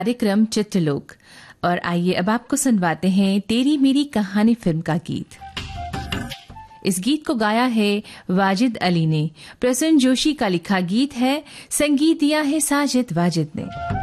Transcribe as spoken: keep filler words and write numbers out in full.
कार्यक्रम चित्रलोक। और आइए अब आपको सुनवाते हैं तेरी मेरी कहानी फिल्म का गीत। इस गीत को गाया है वाजिद अली ने। प्रसन्न जोशी का लिखा गीत है, संगीत दिया है साजिद वाजिद ने।